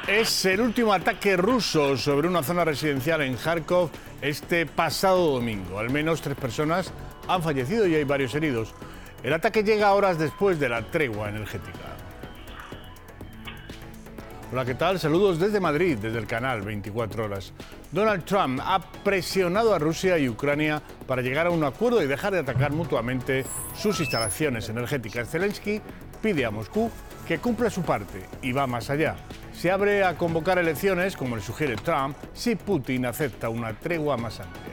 Es el último ataque ruso sobre una zona residencial en Kharkov este pasado domingo. Al menos 3 personas han fallecido y hay varios heridos. El ataque llega horas después de la tregua energética. Hola, ¿qué tal? Saludos desde Madrid, desde el canal 24 Horas. Donald Trump ha presionado a Rusia y Ucrania para llegar a un acuerdo y dejar de atacar mutuamente sus instalaciones energéticas. Zelensky pide a Moscú que cumpla su parte y va más allá. Se abre a convocar elecciones, como le sugiere Trump, si Putin acepta una tregua más amplia.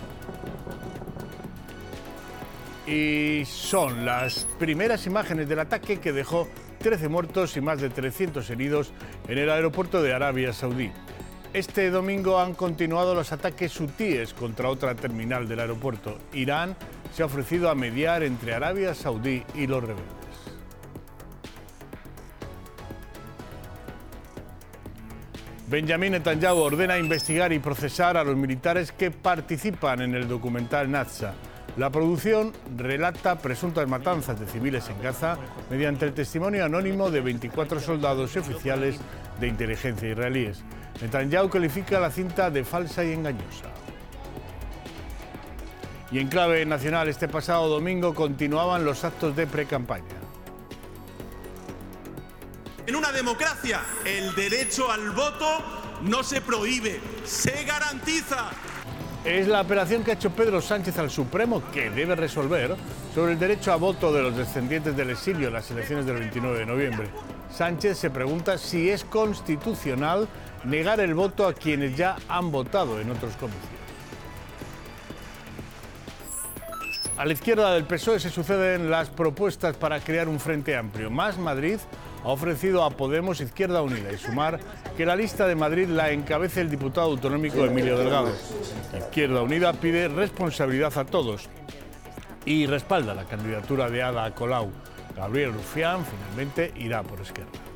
Y son las primeras imágenes del ataque que dejó 13 muertos y más de 300 heridos en el aeropuerto de Arabia Saudí. Este domingo han continuado los ataques hutíes contra otra terminal del aeropuerto. Irán se ha ofrecido a mediar entre Arabia Saudí y los rebeldes. Benjamin Netanyahu ordena investigar y procesar a los militares que participan en el documental Naza. La producción relata presuntas matanzas de civiles en Gaza mediante el testimonio anónimo de 24 soldados y oficiales de inteligencia israelíes. Netanyahu califica la cinta de falsa y engañosa. Y en clave nacional, este pasado domingo continuaban los actos de precampaña. En una democracia, el derecho al voto no se prohíbe, se garantiza. Es la apelación que ha hecho Pedro Sánchez al Supremo que debe resolver sobre el derecho a voto de los descendientes del exilio en las elecciones del 29 de noviembre. Sánchez se pregunta si es constitucional negar el voto a quienes ya han votado en otros comicios. A la izquierda del PSOE se suceden las propuestas para crear un frente amplio. Más Madrid ha ofrecido a Podemos, Izquierda Unida y Sumar que la lista de Madrid la encabece el diputado autonómico Emilio Delgado. Izquierda Unida pide responsabilidad a todos y respalda la candidatura de Ada Colau. Gabriel Rufián finalmente irá por Esquerra.